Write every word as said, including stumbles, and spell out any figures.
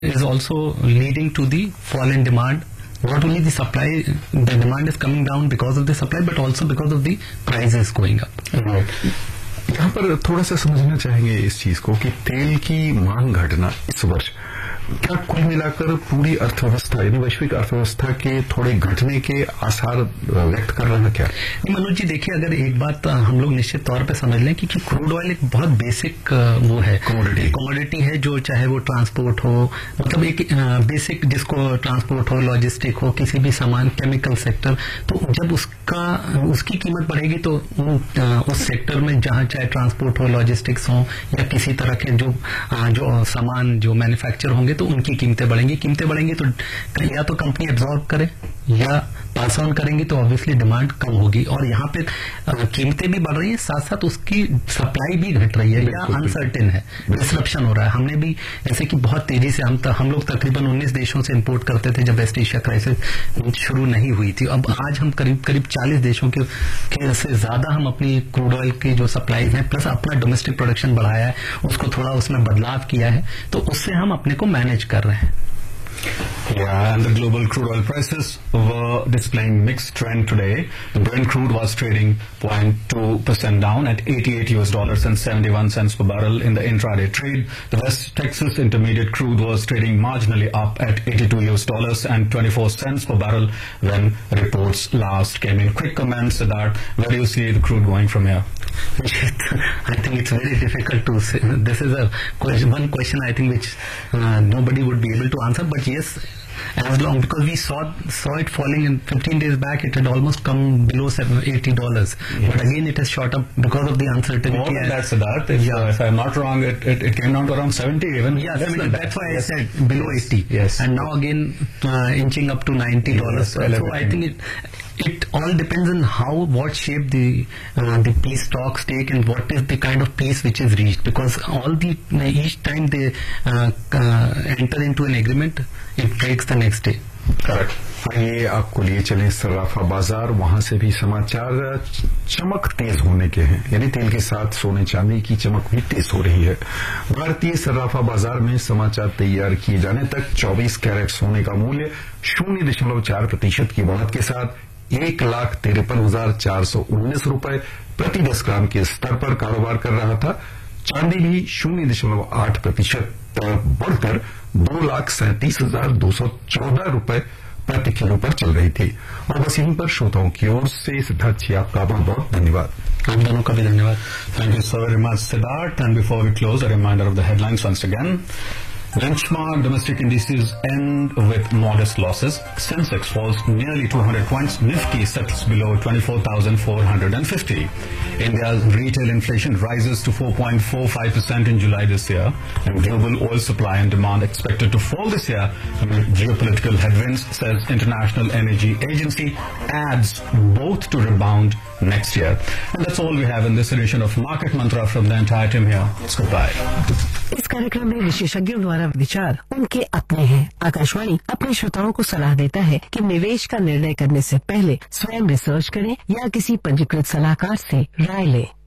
is also leading to the fall in demand. Not only the supply, the demand is coming down because of the supply, but also because of the prices going up. Right. यहाँ पर थोड़ा सा समझना चाहेंगे इस चीज को कि तेल की मांग घटना इस वर्ष क्या कुल मिलाकर पूरी अर्थव्यवस्था यानी वैश्विक अर्थव्यवस्था के थोड़े घटने के आसार व्यक्त कर रहा है क्या? मनोज जी देखिए, अगर एक बात हम लोग निश्चित तौर पे समझ लें कि, कि क्रूड ऑयल एक बहुत बेसिक वो है, कमोडिटी कमोडिटी है, जो चाहे वो ट्रांसपोर्ट हो, मतलब एक बेसिक जिसको ट्रांसपोर्ट हो, लॉजिस्टिक हो, किसी भी सामान, केमिकल सेक्टर, तो जब उसका उसकी कीमत बढ़ेगी तो उस सेक्टर में जहां चाहे ट्रांसपोर्ट हो, लॉजिस्टिक्स हो या किसी तरह के जो जो सामान जो मैन्युफैक्चर होंगे तो उनकी कीमतें बढ़ेंगी। कीमतें बढ़ेंगी तो या तो कंपनी एब्जॉर्ब करे या पास ऑन करेंगी, तो ऑब्वियसली डिमांड कम होगी। और यहाँ पे कीमतें भी बढ़ रही हैं, साथ साथ उसकी सप्लाई भी घट रही है या अनसर्टेन है, डिसरप्शन हो रहा है। हमने भी जैसे कि बहुत तेजी से हम हम लोग तकरीबन उन्नीस देशों से इंपोर्ट करते थे जब वेस्ट एशिया क्राइसिस शुरू नहीं हुई थी। अब आज हम करीब करीब चालीस देशों के, के से ज्यादा हम अपनी क्रूड ऑयल की जो सप्लाईज हैं प्लस अपना डोमेस्टिक प्रोडक्शन बढ़ाया है, उसको थोड़ा उसमें बदलाव किया है, तो उससे हम अपने को मैनेज कर रहे हैं। Yeah, and the global crude oil prices were displaying mixed trend today. The Brent crude was trading zero point two percent down at eighty-eight U S dollars and seventy-one cents per barrel in the intraday trade. The West Texas Intermediate crude was trading marginally up at eighty-two U S dollars and twenty-four cents per barrel when reports last came in. Quick comments, Siddharth, where do you see the crude going from here? I think it's very difficult to say. This is a question, one question I think which uh, nobody would be able to answer, but yes, as long because we saw saw it falling in fifteen days back, it had almost come below eighty dollars. Yes. But again, it has shot up because of the uncertainty. More than that, Siddharth. If, yeah. uh, if I'm not wrong, it, it, it came down to around seventy even. Yeah, seventy, that. that's why yes. I said below yes. eighty. Yes. And now again uh, inching up to ninety dollars. Yes, so I think it it all depends on how, what shape the uh, the peace talks take and what is the kind of peace which is reached. Because all the each time they uh, uh, enter into an agreement, it breaks the next day. Correct. आइए आपको लिए चले सर्राफा बाजार, वहां से भी समाचार चमक तेज होने के हैं, यानी तेल के साथ सोने चांदी की चमक भी तेज हो रही है। भारतीय सर्राफा बाजार में समाचार तैयार किए जाने तक चौबीस कैरेट सोने का मूल्य शून्य दशमलव चार प्रतिशत की बढ़त के साथ एक लाख तिरपन हजार चार सौ उन्नीस रूपये प्रति दस ग्राम के स्तर पर कारोबार कर रहा था। चांदी भी शून्य दशमलव आठ प्रतिशत बढ़कर दो लाख सैंतीस हजार दो सौ चौदह रूपये प्रति किलो पर चल रही थी। और बस यहीं पर श्रोताओं की ओर से सिद्धार्थ जी आपका बहुत बहुत धन्यवाद। आप दोनों का भी धन्यवाद। Thank you so very much, Siddharth. And before we close, a reminder of the headlines once again. Benchmark domestic indices end with modest losses. Sensex falls nearly two hundred points. Nifty settles below twenty-four thousand four hundred fifty. India's retail inflation rises to four point four five percent in July this year. And global oil supply and demand expected to fall this year amid geopolitical headwinds, says International Energy Agency. Adds both to rebound next year. And that's all we have in this edition of Market Mantra from the entire team here. It's goodbye. इस कार्यक्रम में विशेषज्ञों द्वारा विचार उनके अपने हैं। आकाशवाणी अपने श्रोताओं को सलाह देता है कि निवेश का निर्णय करने से पहले स्वयं रिसर्च करें या किसी पंजीकृत सलाहकार से राय लें।